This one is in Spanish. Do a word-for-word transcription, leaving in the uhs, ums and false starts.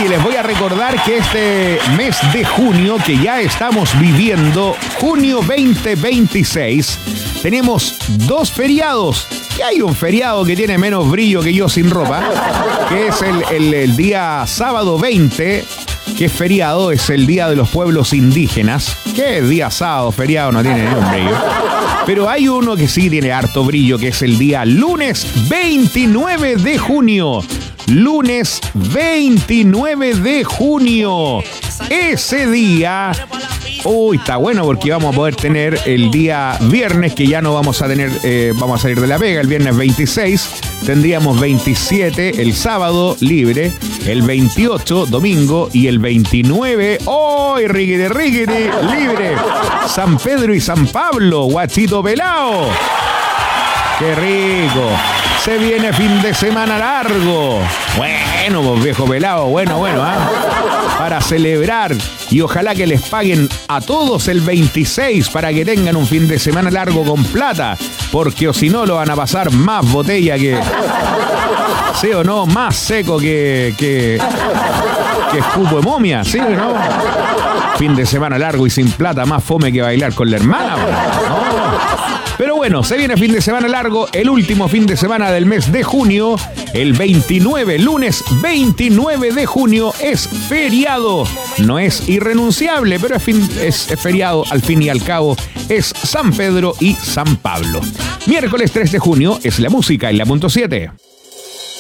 Oye, les voy a recordar que este mes de junio, que ya estamos viviendo, junio veinte veintiséis, tenemos dos feriados. Que hay un feriado que tiene menos brillo que yo sin ropa, que es el, el, el día sábado veinte, que es feriado, es el Día de los Pueblos Indígenas. Que es día sábado, feriado, no tiene ningún brillo. Pero hay uno que sí tiene harto brillo, que es el día lunes veintinueve de junio. Lunes veintinueve de junio. Ese día... Uy, está bueno porque vamos a poder tener el día viernes, que ya no vamos a tener, eh, vamos a salir de la pega, el viernes veintiséis, tendríamos veintisiete, el sábado libre, el veintiocho, domingo, y el veintinueve, ¡oh! Riquiti, riquiti, libre. San Pedro y San Pablo, guachito pelao. ¡Qué rico! Se viene fin de semana largo. Bueno, pues viejo pelado, bueno, bueno, ¿ah? ¿eh? Para celebrar, y ojalá que les paguen a todos el veintiséis para que tengan un fin de semana largo con plata, porque o si no lo van a pasar más botella que... ¿Sí o no? Más seco que... que, que escupo de momia, ¿sí o no? Fin de semana largo y sin plata, más fome que bailar con la hermana, ¿no? Pero bueno, se viene fin de semana largo, el último fin de semana del mes de junio, el veintinueve, lunes veintinueve de junio, es feriado. No es irrenunciable, pero es, fin, es, es feriado al fin y al cabo, es San Pedro y San Pablo. Miércoles tres de junio es la música en la punto siete.